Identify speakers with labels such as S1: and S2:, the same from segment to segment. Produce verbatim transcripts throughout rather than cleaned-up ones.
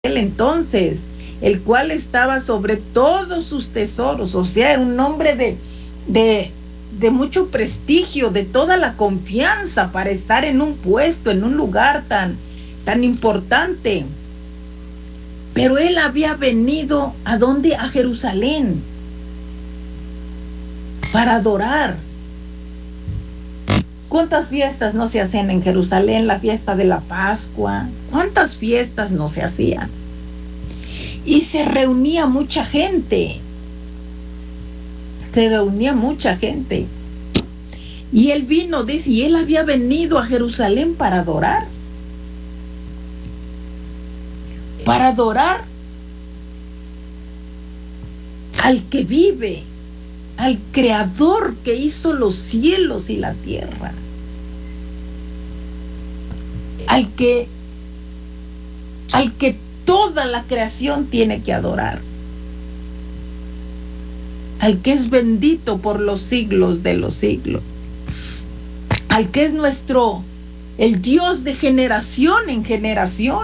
S1: aquel entonces, el cual estaba sobre todos sus tesoros, o sea, era un hombre de, de, de mucho prestigio, de toda la confianza para estar en un puesto, en un lugar tan, tan importante. Pero él había venido, ¿a dónde? A Jerusalén, para adorar. ¿Cuántas fiestas no se hacían en Jerusalén? La fiesta de la Pascua. ¿Cuántas fiestas no se hacían? Y se reunía mucha gente. Se reunía mucha gente. Y él vino, dice, y él había venido a Jerusalén para adorar. Para adorar al que vive, al creador que hizo los cielos y la tierra, al que al que toda la creación tiene que adorar, al que es bendito por los siglos de los siglos, al que es nuestro, el Dios de generación en generación.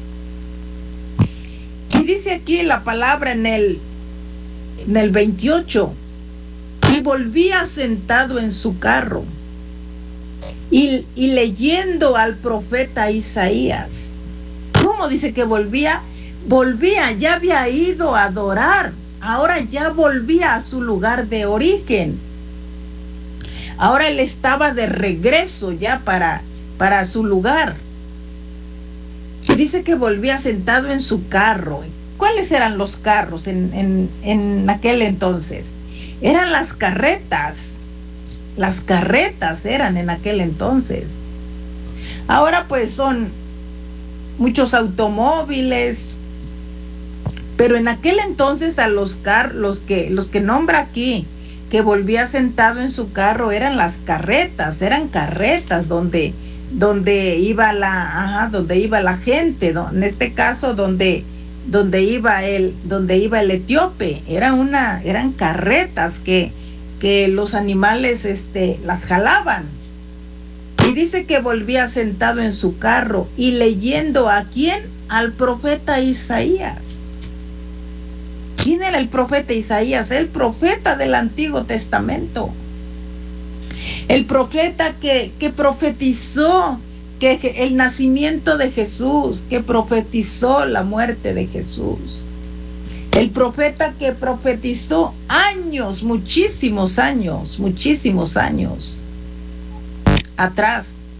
S1: Y dice aquí la palabra en el en el veintiocho, y volvía sentado en su carro y, y leyendo al profeta Isaías. ¿Cómo dice que volvía? Volvía, ya había ido a adorar, ahora ya volvía a su lugar de origen. Ahora él estaba de regreso ya para, para su lugar. Y dice que volvía sentado en su carro. ¿Cuáles eran los carros en, en, en aquel entonces? Eran las carretas. Las carretas eran en aquel entonces. Ahora pues son muchos automóviles. Pero en aquel entonces a los car los que los que nombra aquí, que volvía sentado en su carro, eran las carretas, eran carretas donde donde iba la, ajá, donde iba la gente, en este caso donde donde iba el, donde iba el etíope, era una, eran carretas que, que los animales este, las jalaban. Y dice que volvía sentado en su carro y leyendo ¿a quién? Al profeta Isaías. ¿Quién era el profeta Isaías? El profeta del Antiguo Testamento. El profeta que, que profetizó que el nacimiento de Jesús, que profetizó la muerte de Jesús. El profeta que profetizó años, muchísimos años, muchísimos años atrás.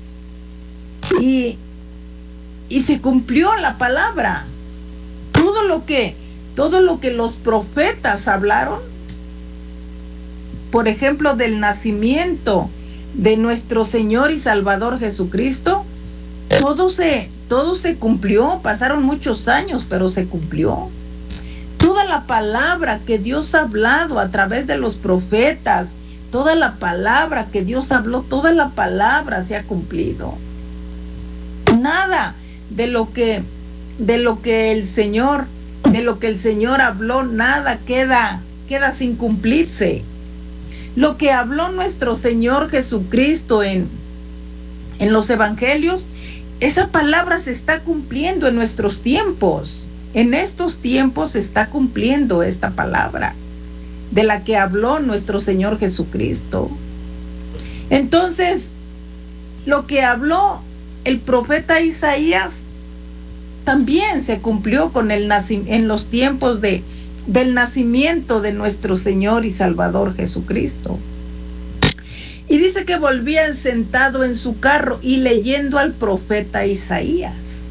S1: Y, y se cumplió la palabra. Todo lo que, todo lo que los profetas hablaron, por ejemplo, del nacimiento de nuestro Señor y Salvador Jesucristo, todo se, todo se cumplió. Pasaron muchos años, pero se cumplió. Toda la palabra que Dios ha hablado a través de los profetas, toda la palabra que Dios habló, toda la palabra se ha cumplido. Nada de lo que, de lo que el Señor, de lo que el Señor habló, nada queda, queda sin cumplirse. Lo que habló nuestro Señor Jesucristo en, en los evangelios, esa palabra se está cumpliendo en nuestros tiempos. En estos tiempos se está cumpliendo esta palabra de la que habló nuestro Señor Jesucristo. Entonces, lo que habló el profeta Isaías también se cumplió con el nacimiento, en los tiempos de del nacimiento de nuestro Señor y Salvador Jesucristo. Y dice que volvía sentado en su carro y leyendo al profeta Isaías.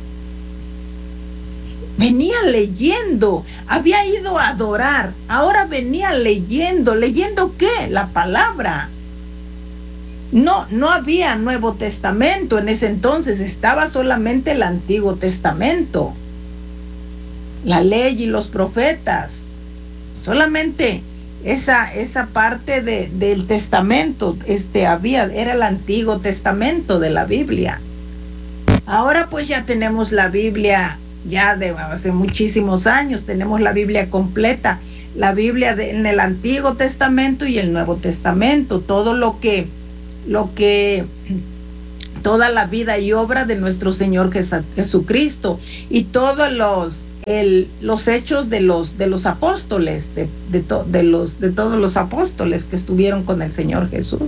S1: Venía leyendo, había ido a adorar, ahora venía leyendo. ¿Leyendo qué? La palabra. No, no había Nuevo Testamento en ese entonces, estaba solamente el Antiguo Testamento, la ley y los profetas. Solamente esa, esa parte de, del testamento este, había, era el Antiguo Testamento de la Biblia. Ahora pues ya tenemos la Biblia, ya de hace muchísimos años, tenemos la Biblia completa, la Biblia de, en el Antiguo Testamento y el Nuevo Testamento, todo lo que, lo que, toda la vida y obra de nuestro Señor Jesucristo y todos los el, los hechos de los, de los apóstoles, de, de, to, de, los, de todos los apóstoles que estuvieron con el Señor Jesús.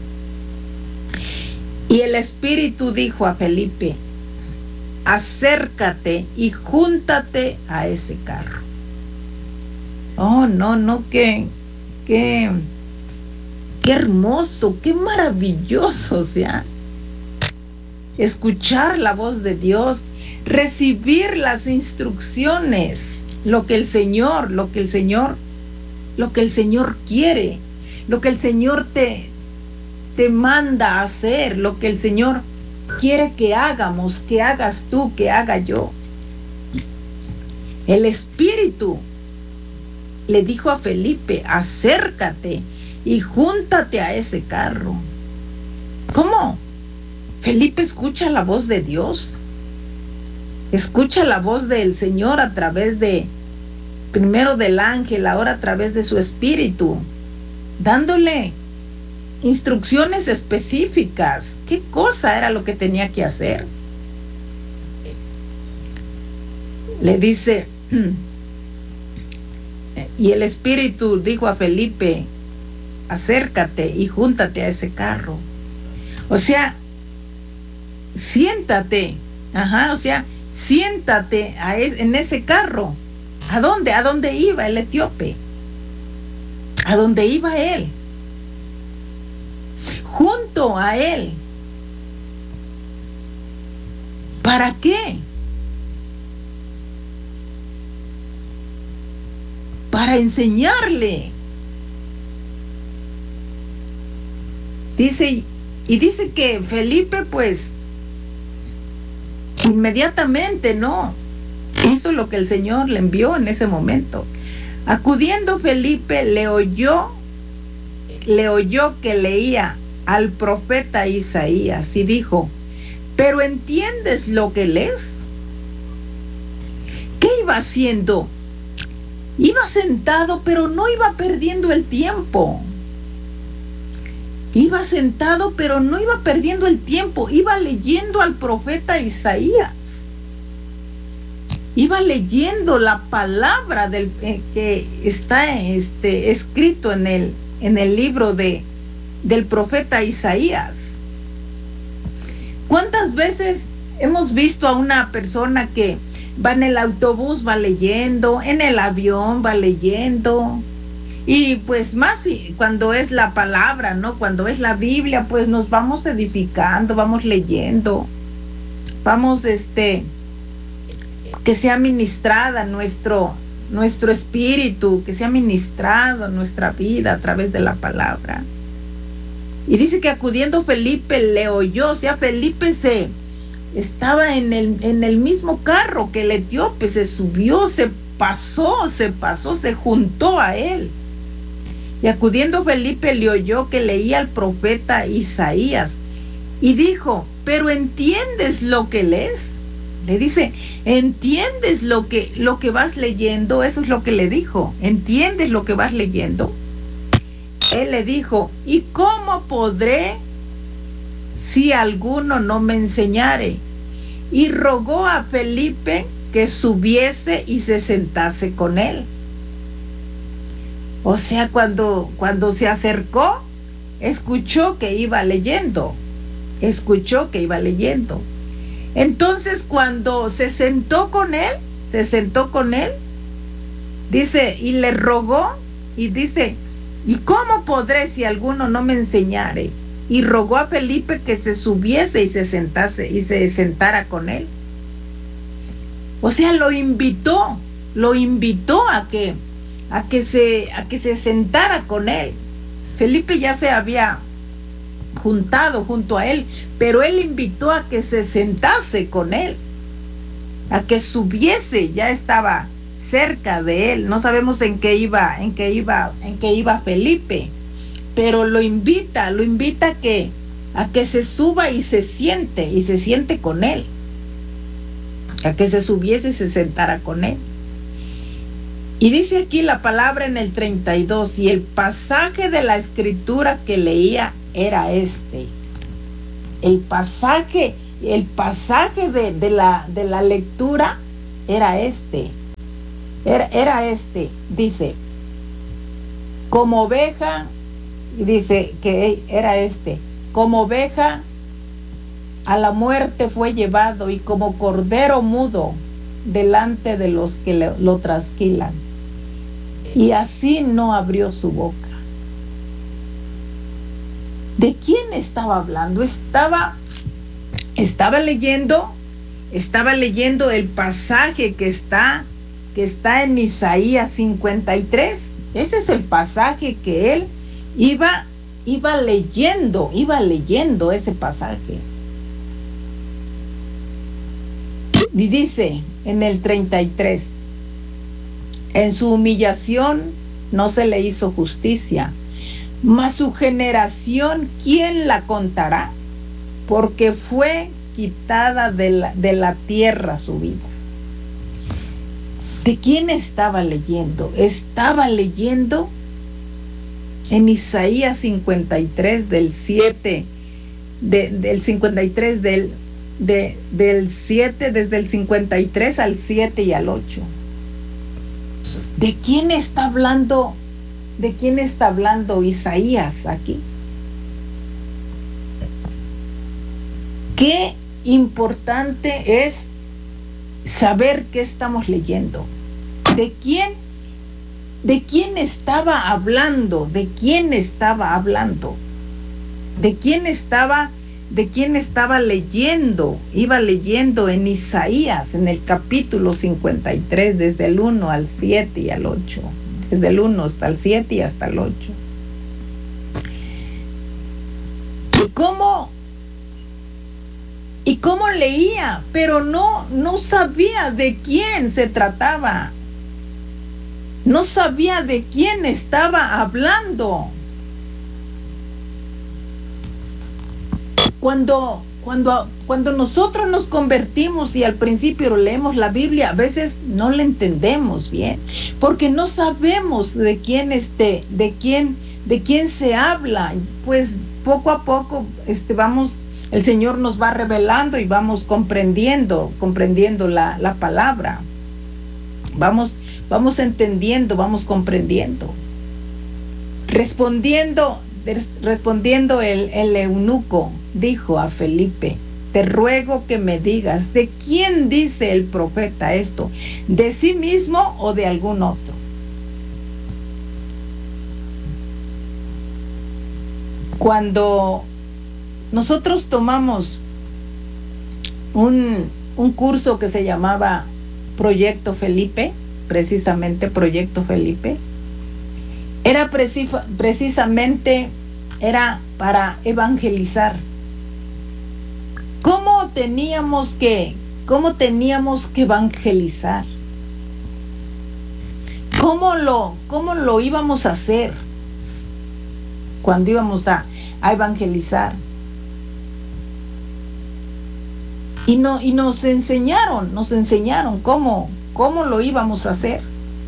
S1: Y el Espíritu dijo a Felipe: acércate y júntate a ese carro. Oh, no, no, qué, qué, qué hermoso, qué maravilloso, o sea, escuchar la voz de Dios, recibir las instrucciones, lo que el Señor, lo que el Señor, lo que el Señor quiere, lo que el Señor te, te manda a hacer, lo que el Señor quiere que hagamos, que hagas tú, que haga yo. El Espíritu le dijo a Felipe: acércate y júntate a ese carro. ¿Cómo? Felipe escucha la voz de Dios, escucha la voz del Señor a través de, primero del ángel, ahora a través de su Espíritu, dándole instrucciones específicas. ¿Qué cosa era lo que tenía que hacer? Le dice, y el Espíritu dijo a Felipe: acércate y júntate a ese carro. O sea, siéntate, ajá, o sea, siéntate a es, en ese carro. ¿A dónde? ¿A dónde iba el etíope? ¿A dónde iba él? Junto a él. ¿Para qué? Para enseñarle. Dice, y dice que Felipe, pues, inmediatamente, ¿no?, hizo lo que el Señor le envió en ese momento. Acudiendo Felipe, le oyó, le oyó que leía al profeta Isaías y dijo: ¿pero entiendes lo que lees? ¿Qué iba haciendo? Iba sentado, pero no iba perdiendo el tiempo. Iba sentado, pero no iba perdiendo el tiempo. Iba leyendo al profeta Isaías. Iba leyendo la palabra del, eh, que está este, escrito en el, en el libro de, del profeta Isaías. ¿Cuántas veces hemos visto a una persona que va en el autobús, va leyendo, en el avión va leyendo? Y pues más cuando es la palabra, ¿no? Cuando es la Biblia, pues nos vamos edificando, vamos leyendo, vamos, este, que sea ministrada nuestro, nuestro espíritu, que sea ministrado nuestra vida a través de la palabra. Y dice que acudiendo Felipe le oyó, o sea, Felipe se estaba en el, en el mismo carro que el etíope, se subió, se pasó, se pasó, se juntó a él. Y acudiendo Felipe le oyó que leía al profeta Isaías y dijo: ¿pero entiendes lo que lees? Le dice: ¿entiendes lo que, lo que vas leyendo? Eso es lo que le dijo. ¿Entiendes lo que vas leyendo? Él le dijo: ¿y cómo podré si alguno no me enseñare? Y rogó a Felipe que subiese y se sentase con él. O sea, cuando, cuando se acercó, escuchó que iba leyendo, escuchó que iba leyendo. Entonces, cuando se sentó con él, se sentó con él, dice, y le rogó, y dice: ¿y cómo podré si alguno no me enseñare? Y rogó a Felipe que se subiese y se sentase, y se sentara con él. O sea, lo invitó, lo invitó a que a que se a que se sentara con él. Felipe ya se había juntado junto a él, pero él invitó a que se sentase con él, a que subiese, ya estaba cerca de él. No sabemos en qué iba, en qué iba, en qué iba Felipe, pero lo invita, lo invita a que a que se suba y se siente, y se siente con él, a que se subiese y se sentara con él. Y dice aquí la palabra en el treinta y dos, y el pasaje de la escritura que leía era este. El pasaje, el pasaje de, de, la, de la lectura era este. Era, era este, dice, como oveja, y dice que era este, como oveja a la muerte fue llevado, y como cordero mudo delante de los que lo, lo trasquilan, y así no abrió su boca. ¿De quién estaba hablando? Estaba, estaba leyendo, estaba leyendo el pasaje que está, que está en Isaías cincuenta y tres. Ese es el pasaje que él iba, iba leyendo, iba leyendo ese pasaje. Y dice en el treinta y tres, en su humillación no se le hizo justicia, mas su generación, ¿quién la contará? Porque fue quitada de la, de la tierra su vida. ¿De quién estaba leyendo? Estaba leyendo en Isaías cincuenta y tres del siete, de, del cincuenta y tres del, de, del siete, desde el cincuenta y tres al siete y al ocho. ¿De quién está hablando? ¿De quién está hablando Isaías aquí? Qué importante es saber qué estamos leyendo. ¿De quién? ¿De quién estaba hablando? ¿De quién estaba hablando? ¿De quién estaba, de quién estaba leyendo? Iba leyendo en Isaías, en el capítulo cincuenta y tres, desde el uno al siete y al ocho. Desde el uno hasta el siete y hasta el ocho. ¿Y cómo? ¿Y cómo leía? Pero no, no sabía de quién se trataba. No sabía de quién estaba hablando. Cuando, cuando, cuando nosotros nos convertimos y al principio leemos la Biblia, a veces no la entendemos bien, porque no sabemos de quién este, de quién, de quién se habla. Pues poco a poco este, vamos, el Señor nos va revelando y vamos comprendiendo, comprendiendo la, la palabra. Vamos, vamos entendiendo, vamos comprendiendo. Respondiendo, respondiendo el, el eunuco dijo a Felipe: te ruego que me digas, ¿de quién dice el profeta esto? ¿De sí mismo o de algún otro? Cuando nosotros tomamos un, un curso que se llamaba Proyecto Felipe, precisamente Proyecto Felipe, era preci- precisamente era para evangelizar. ¿Cómo teníamos que, cómo teníamos que evangelizar? ¿Cómo lo, cómo lo íbamos a hacer cuando íbamos a, a evangelizar? Y, no, y nos enseñaron, nos enseñaron cómo, cómo lo íbamos a hacer.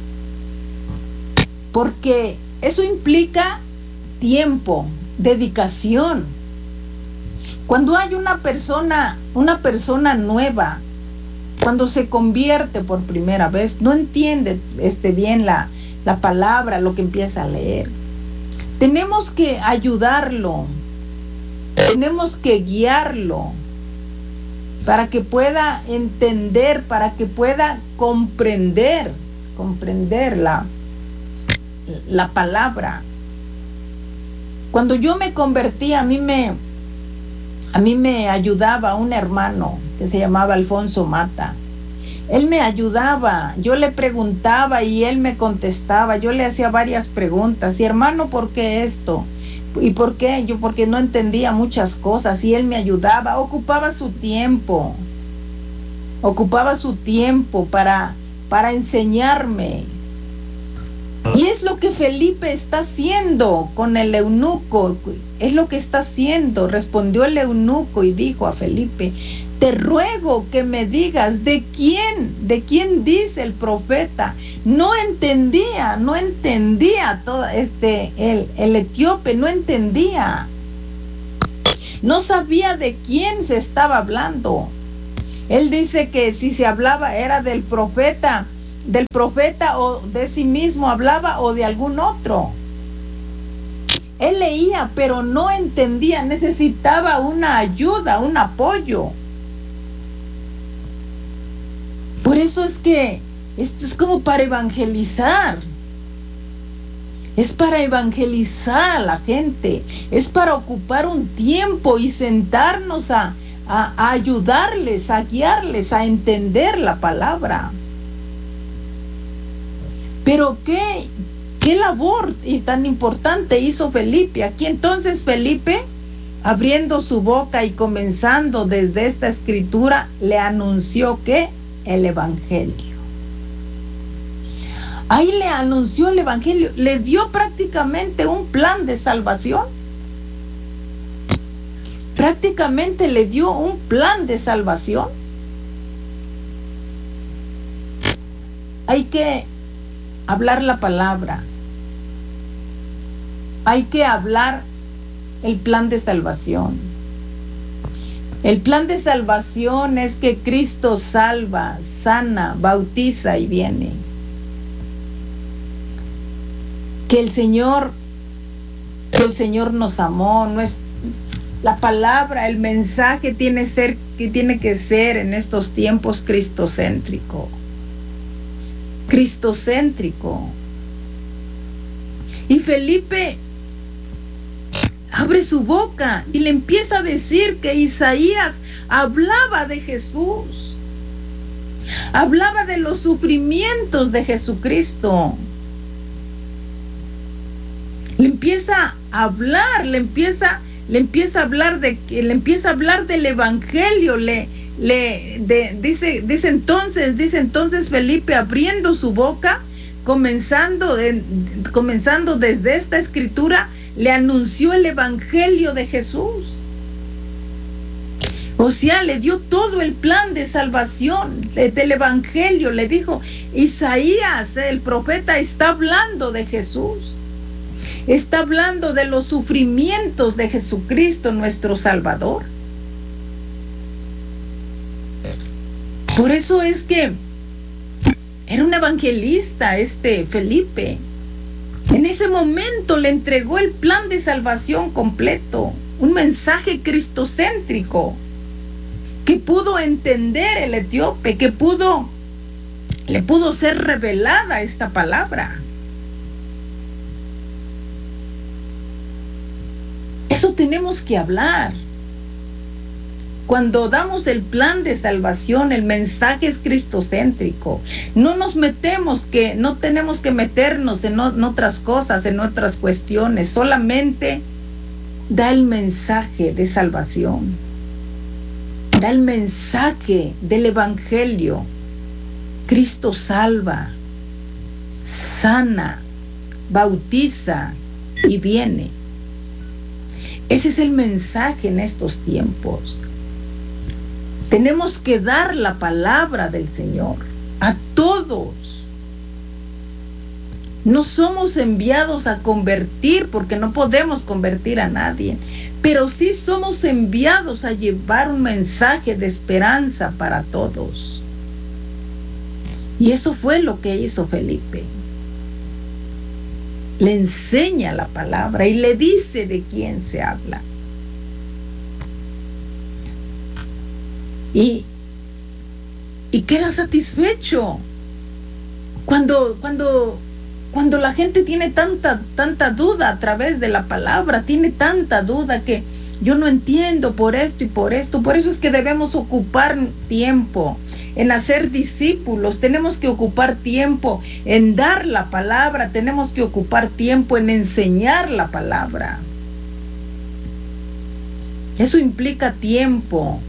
S1: Porque eso implica tiempo, dedicación. Cuando hay una persona, una persona nueva, cuando se convierte por primera vez, no entiende este, bien la, la palabra, lo que empieza a leer. Tenemos que ayudarlo, tenemos que guiarlo, para que pueda entender, para que pueda comprender, comprender la, la palabra. Cuando yo me convertí, a mí me, a mí me ayudaba un hermano que se llamaba Alfonso Mata. Él me ayudaba, yo le preguntaba y él me contestaba, yo le hacía varias preguntas. Y hermano, ¿por qué esto? ¿Y por qué? Yo porque no entendía muchas cosas y él me ayudaba, ocupaba su tiempo, ocupaba su tiempo para, para enseñarme. Y es lo que Felipe está haciendo con el eunuco, es lo que está haciendo. Respondió el eunuco y dijo a Felipe: te ruego que me digas de quién, de quién dice el profeta. No entendía, no entendía todo este, el, el etíope no entendía. No sabía de quién se estaba hablando. Él dice que si se hablaba era del profeta del profeta o de sí mismo hablaba o de algún otro. Él leía, pero no entendía, necesitaba una ayuda, un apoyo. Por eso es que esto es como para evangelizar. Es para evangelizar a la gente. Es para ocupar un tiempo y sentarnos a, a, a ayudarles, a guiarles, a entender la palabra. Pero qué, qué labor y tan importante hizo Felipe. Aquí entonces Felipe, abriendo su boca y comenzando desde esta escritura, le anunció que el evangelio. Ahí le anunció el evangelio, le dio prácticamente un plan de salvación. Prácticamente le dio un plan de salvación. Hay que hablar la palabra. Hay que hablar el plan de salvación. El plan de salvación es que Cristo salva, sana, bautiza y viene. Que el Señor, que el Señor nos amó. No es la palabra, el mensaje tiene ser, que tiene que ser en estos tiempos cristocéntrico. Cristocéntrico. Y Felipe abre su boca y le empieza a decir que Isaías hablaba de Jesús. Hablaba de los sufrimientos de Jesucristo. Le empieza a hablar, le empieza, le empieza a hablar de, le empieza a hablar del evangelio, le, le, de, dice, dice entonces, dice entonces Felipe abriendo su boca, comenzando, en, comenzando desde esta escritura, le anunció el evangelio de Jesús. O sea, le dio todo el plan de salvación de, del evangelio. Le dijo, Isaías, el profeta, está hablando de Jesús. Está hablando de los sufrimientos de Jesucristo, nuestro Salvador. Por eso es que era un evangelista este Felipe. En ese momento le entregó el plan de salvación completo, un mensaje cristocéntrico que pudo entender el etíope, que pudo, le pudo ser revelada esta palabra. Eso tenemos que hablar. Cuando damos el plan de salvación, el mensaje es cristocéntrico. No nos metemos, que no tenemos que meternos en, en otras cosas, en otras cuestiones. Solamente da el mensaje de salvación. Da el mensaje del evangelio. Cristo salva, sana, bautiza y viene. Ese es el mensaje en estos tiempos. Tenemos que dar la palabra del Señor a todos. No somos enviados a convertir, porque no podemos convertir a nadie, pero sí somos enviados a llevar un mensaje de esperanza para todos. Y eso fue lo que hizo Felipe. Le enseña la palabra y le dice de quién se habla. Y, y queda satisfecho. Cuando, cuando, cuando la gente tiene tanta, tanta duda a través de la palabra, tiene tanta duda que yo no entiendo por esto y por esto. Por eso es que debemos ocupar tiempo en hacer discípulos, tenemos que ocupar tiempo en dar la palabra, tenemos que ocupar tiempo en enseñar la palabra. Eso implica tiempo.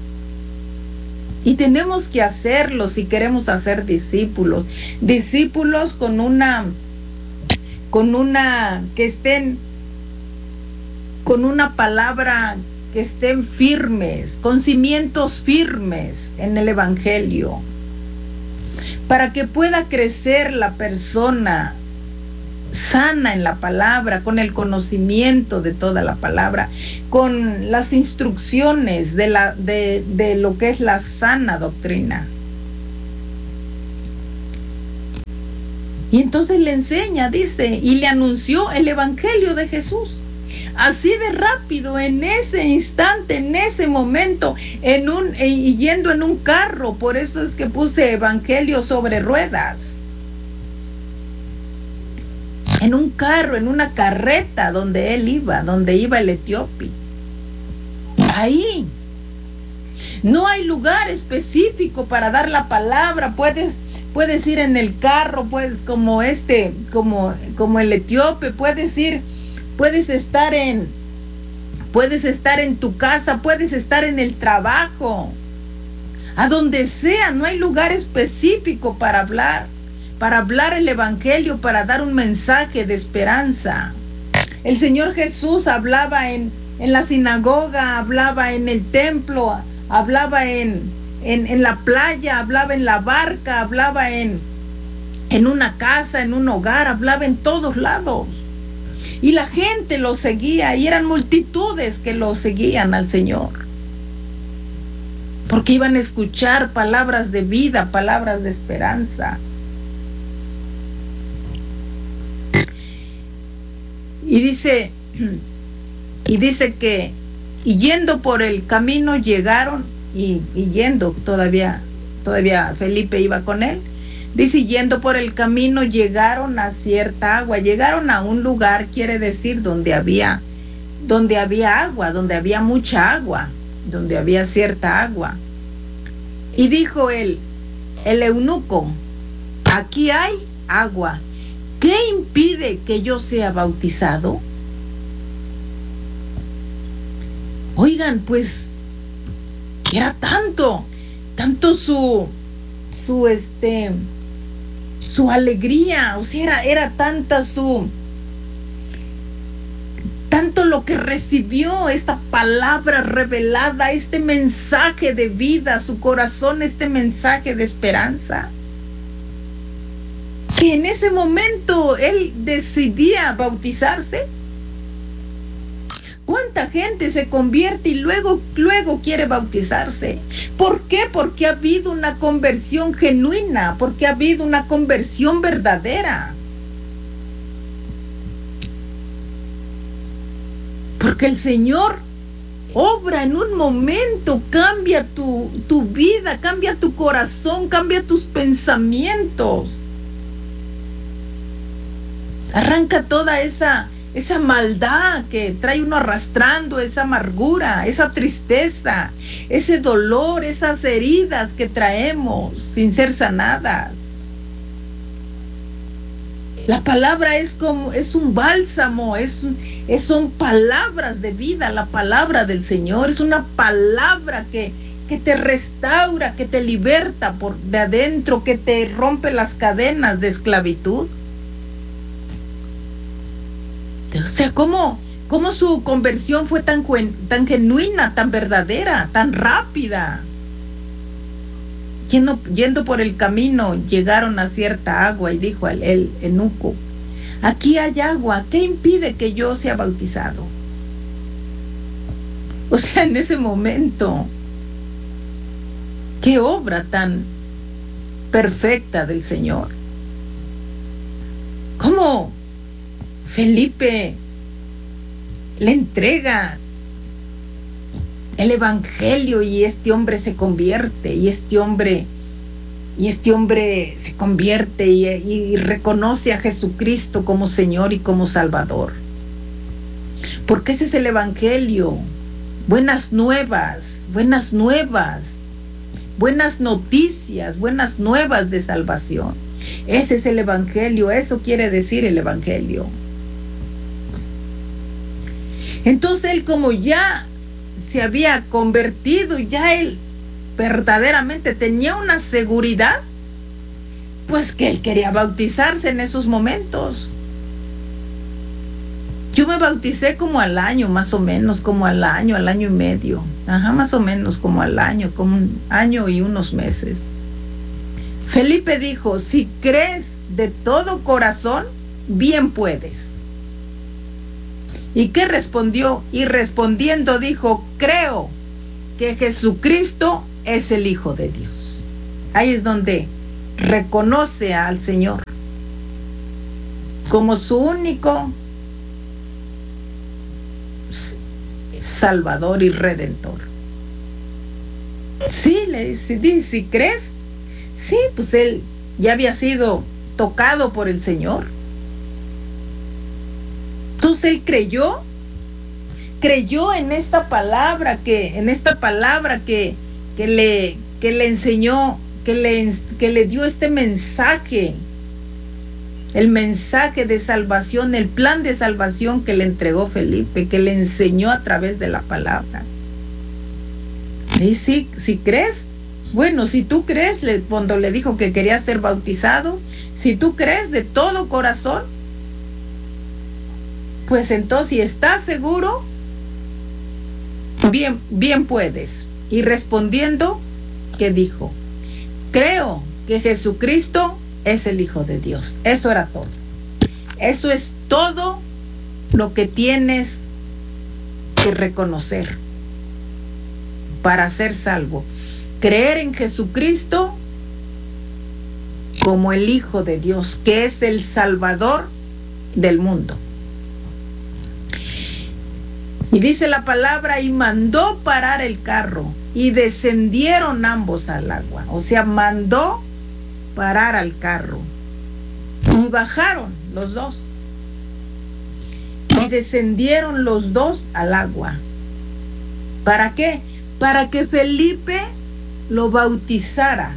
S1: Y tenemos que hacerlo si queremos hacer discípulos. Discípulos con una, con una, que estén, con una palabra, que estén firmes, con cimientos firmes en el evangelio. Para que pueda crecer la persona sana en la palabra, con el conocimiento de toda la palabra, con las instrucciones de, la, de, de lo que es la sana doctrina. Y entonces le enseña, dice, y le anunció el evangelio de Jesús. Así de rápido, en ese instante, en ese momento, en un, y yendo en un carro. Por eso es que puse evangelio sobre ruedas. En un carro, en una carreta donde él iba, donde iba el etíope. Ahí. No hay lugar específico para dar la palabra. Puedes, puedes ir en el carro, puedes, como este, como, como el etíope, puedes ir, puedes estar en, puedes estar en tu casa, puedes estar en el trabajo, a donde sea. No hay lugar específico para hablar, para hablar el evangelio, para dar un mensaje de esperanza. El Señor Jesús hablaba en, en la sinagoga, hablaba en el templo, hablaba en, en, en la playa, hablaba en la barca, hablaba en, en una casa, en un hogar, hablaba en todos lados. Y la gente lo seguía, y eran multitudes que lo seguían al Señor. Porque iban a escuchar palabras de vida, palabras de esperanza. Y dice, y dice que, y yendo por el camino llegaron, y, y yendo todavía, todavía Felipe iba con él, dice, yendo por el camino llegaron a cierta agua. Llegaron a un lugar, quiere decir, donde había, donde había agua, donde había mucha agua, donde había cierta agua. Y dijo él, el eunuco, aquí hay agua. ¿Qué impide que yo sea bautizado? Oigan, pues era tanto, tanto su, su este, su alegría, o sea, era, era tanta su, tanto lo que recibió, esta palabra revelada, este mensaje de vida, su corazón, este mensaje de esperanza, que en ese momento él decidía bautizarse. ¿Cuánta gente se convierte y luego, luego quiere bautizarse? ¿Por qué? Porque ha habido una conversión genuina, porque ha habido una conversión verdadera. Porque el Señor obra en un momento, cambia tu, tu vida, cambia tu corazón, cambia tus pensamientos. Arranca toda esa, esa maldad que trae uno arrastrando, esa amargura, esa tristeza, ese dolor, esas heridas que traemos sin ser sanadas. La palabra es como, es un bálsamo, es, es, son palabras de vida. La palabra del Señor es una palabra que, que te restaura, que te liberta por de adentro, que te rompe las cadenas de esclavitud. O sea, ¿cómo, cómo su conversión fue tan, tan genuina, tan verdadera, tan rápida? Yendo, yendo por el camino, llegaron a cierta agua y dijo al el eunuco, aquí hay agua, ¿qué impide que yo sea bautizado? O sea, en ese momento, qué obra tan perfecta del Señor. ¿Cómo Felipe le entrega el evangelio y este hombre se convierte, y este hombre, y este hombre se convierte y, y reconoce a Jesucristo como Señor y como Salvador? Porque ese es el evangelio. Buenas nuevas, buenas nuevas, buenas noticias, buenas nuevas de salvación. Ese es el evangelio, eso quiere decir el evangelio. Entonces él, como ya se había convertido, ya él verdaderamente tenía una seguridad, pues que él quería bautizarse en esos momentos. Yo me bauticé como al año, más o menos, como al año, al año y medio. Ajá, más o menos como al año, como un año y unos meses. Felipe dijo, si crees de todo corazón, bien puedes. ¿Y qué respondió? Y respondiendo dijo, creo que Jesucristo es el Hijo de Dios. Ahí es donde reconoce al Señor. como su único Salvador y Redentor. Sí, le dice, dice, si crees, sí, pues él ya había sido tocado por el Señor. Entonces él creyó, creyó en esta palabra que, en esta palabra que, que le, que le enseñó, que le, que le dio este mensaje, el mensaje de salvación, el plan de salvación que le entregó Felipe, que le enseñó a través de la palabra. Y si, si crees, bueno, si tú crees, le, cuando le dijo que quería ser bautizado, si tú crees de todo corazón, pues entonces si estás seguro, bien, bien puedes. Y respondiendo, ¿qué dijo? Creo que Jesucristo es el Hijo de Dios. Eso era todo. Eso es todo lo que tienes que reconocer para ser salvo. Creer en Jesucristo como el Hijo de Dios, que es el Salvador del mundo. Y dice la palabra, y mandó parar el carro, y descendieron ambos al agua. O sea, mandó parar al carro. Y bajaron los dos. Y descendieron los dos al agua. ¿Para qué? Para que Felipe lo bautizara.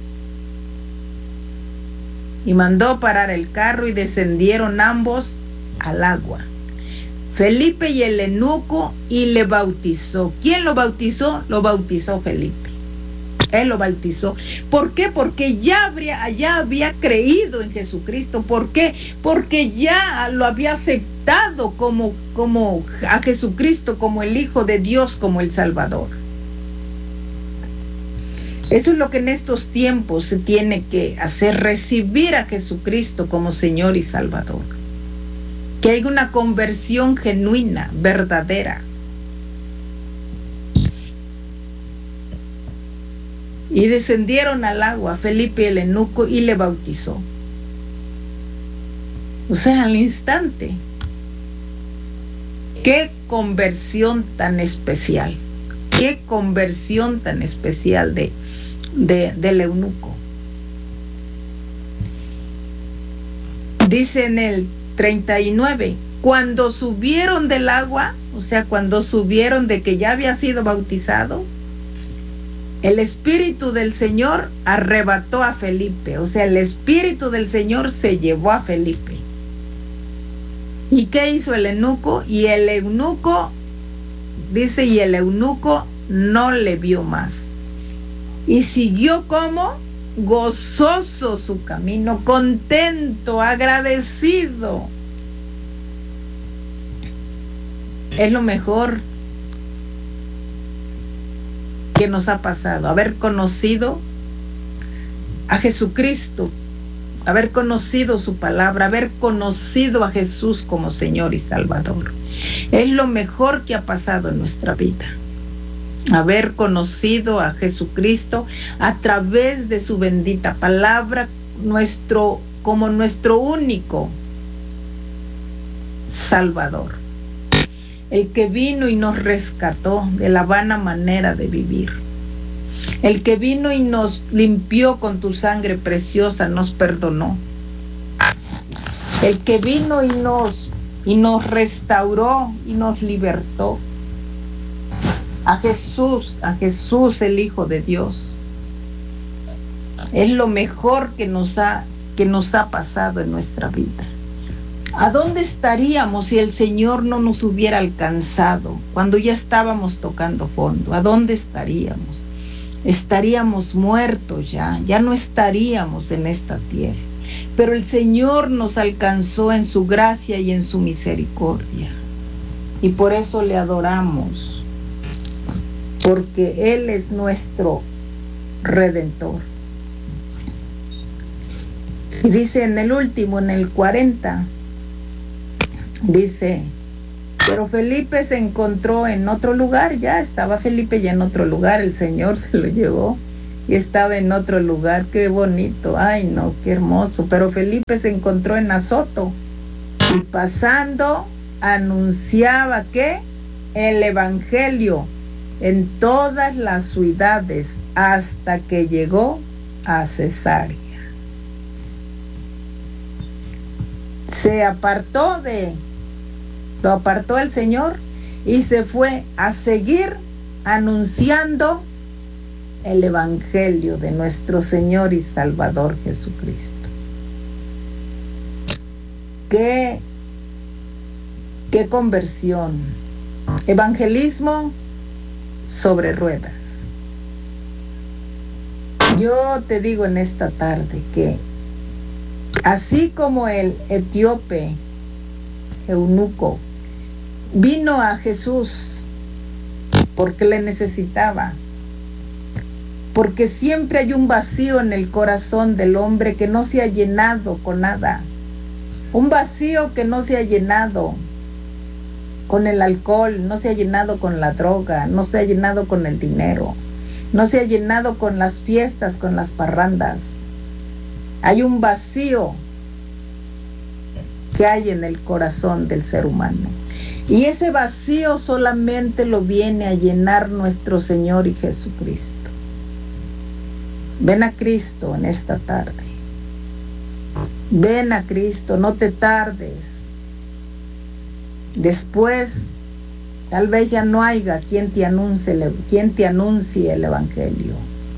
S1: Y mandó parar el carro y descendieron ambos al agua. Felipe y el eunuco, y le bautizó. ¿Quién lo bautizó? Lo bautizó Felipe. Él lo bautizó. ¿Por qué? Porque ya, habría, ya había creído en Jesucristo. ¿Por qué? Porque ya lo había aceptado como, como a Jesucristo, como el Hijo de Dios, como el Salvador. Eso es lo que en estos tiempos se tiene que hacer, recibir a Jesucristo como Señor y Salvador. Que hay una conversión genuina, verdadera. Y descendieron al agua Felipe y el eunuco, y le bautizó. O sea, al instante. Qué conversión tan especial. Qué conversión tan especial de, de, del eunuco. Dice en el treinta y nueve, cuando subieron del agua, o sea, cuando subieron de que ya había sido bautizado, el Espíritu del Señor arrebató a Felipe. O sea, el Espíritu del Señor se llevó a Felipe. ¿Y qué hizo el eunuco? Y el eunuco, dice, y el eunuco no le vio más. Y siguió como gozoso su camino, contento, agradecido. Es lo mejor que nos ha pasado, haber conocido a Jesucristo, haber conocido su palabra, haber conocido a Jesús como Señor y Salvador. Es lo mejor que ha pasado en nuestra vida. Haber conocido a Jesucristo a través de su bendita palabra, nuestro, como nuestro único Salvador. El que vino y nos rescató de la vana manera de vivir. El que vino y nos limpió con tu sangre preciosa, nos perdonó. El que vino y nos, y nos restauró y nos libertó. A Jesús, a Jesús el Hijo de Dios. Es lo mejor que nos ha, que nos ha pasado en nuestra vida. ¿A dónde estaríamos si el Señor no nos hubiera alcanzado cuando ya estábamos tocando fondo? ¿A dónde estaríamos? Estaríamos muertos ya, ya no estaríamos en esta tierra. Pero el Señor nos alcanzó en su gracia y en su misericordia. Y por eso le adoramos. Porque Él es nuestro Redentor. Y dice en el último, en el cuarenta, dice, pero Felipe se encontró en otro lugar, ya estaba Felipe ya en otro lugar, el Señor se lo llevó y estaba en otro lugar. Qué bonito, ay no, qué hermoso. Pero Felipe se encontró en Azoto, Y pasando, anunciaba que el evangelio en todas las ciudades hasta que llegó a Cesarea. Se apartó de, lo apartó el Señor y se fue a seguir anunciando el evangelio de nuestro Señor y Salvador Jesucristo. Qué, qué conversión. Evangelismo sobre ruedas. Yo te digo en esta tarde que así como el etíope eunuco vino a Jesús porque le necesitaba, porque siempre hay un vacío en el corazón del hombre que no se ha llenado con nada, un vacío que no se ha llenado con el alcohol, no se ha llenado con la droga, no se ha llenado con el dinero, no se ha llenado con las fiestas, con las parrandas. Hay un vacío que hay en el corazón del ser humano. Y ese vacío solamente lo viene a llenar nuestro Señor y Jesucristo. Ven a Cristo en esta tarde. Ven a Cristo, no te tardes. Después, tal vez ya no haya quien te anuncie, quien te anuncie el evangelio.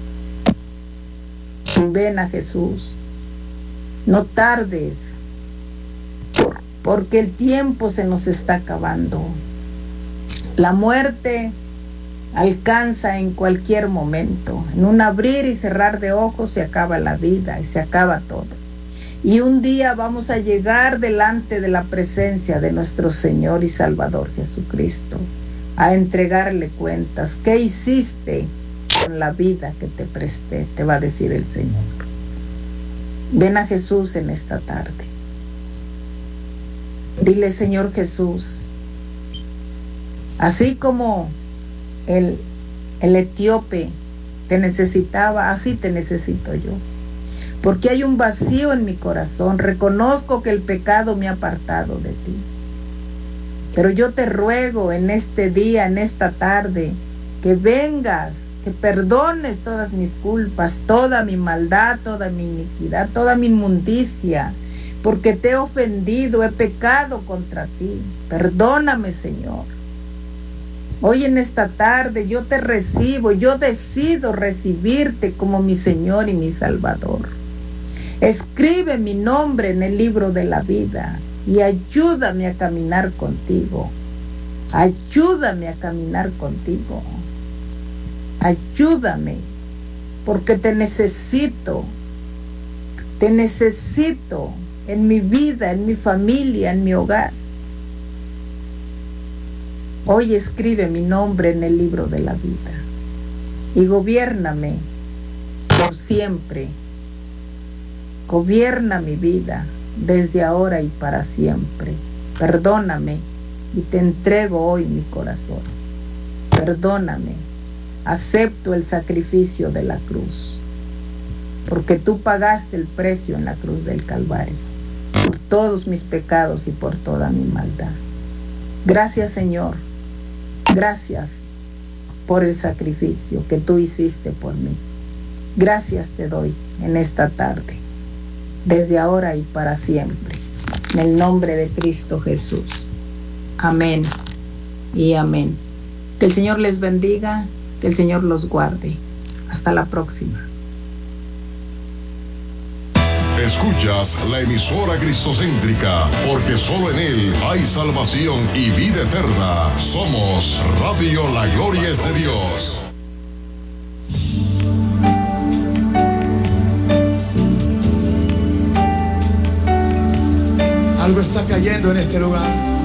S1: Ven a Jesús. No tardes, porque el tiempo se nos está acabando. La muerte alcanza en cualquier momento. En un abrir y cerrar de ojos se acaba la vida y se acaba todo. Y un día vamos a llegar delante de la presencia de nuestro Señor y Salvador Jesucristo a entregarle cuentas. ¿Qué hiciste con la vida que te presté? Te va a decir el Señor. Ven a Jesús en esta tarde. Dile, Señor Jesús, así como el, el etíope te necesitaba, así te necesito yo. Porque hay un vacío en mi corazón. Reconozco que el pecado me ha apartado de ti. Pero yo te ruego en este día, en esta tarde, que vengas, que perdones todas mis culpas, toda mi maldad, toda mi iniquidad, toda mi inmundicia, porque te he ofendido, he pecado contra ti. Perdóname, Señor. Hoy en esta tarde yo te recibo, yo decido recibirte como mi Señor y mi Salvador. Escribe mi nombre en el libro de la vida y ayúdame a caminar contigo. Ayúdame a caminar contigo. Ayúdame, porque te necesito. Te necesito en mi vida, en mi familia, en mi hogar. Hoy escribe mi nombre en el libro de la vida y gobiérname por siempre. Gobierna mi vida desde ahora y para siempre. Perdóname y te entrego hoy mi corazón. Perdóname. Acepto el sacrificio de la cruz, porque tú pagaste el precio en la cruz del Calvario por todos mis pecados y por toda mi maldad. Gracias, Señor. Gracias por el sacrificio que tú hiciste por mí. Gracias te doy en esta tarde, desde ahora y para siempre, en el nombre de Cristo Jesús. Amén y amén. Que el Señor les bendiga, que el Señor los guarde. Hasta la próxima.
S2: Escuchas la emisora cristocéntrica, porque solo en Él hay salvación y vida eterna. Somos Radio La Gloria es de Dios.
S3: Algo está cayendo en este lugar.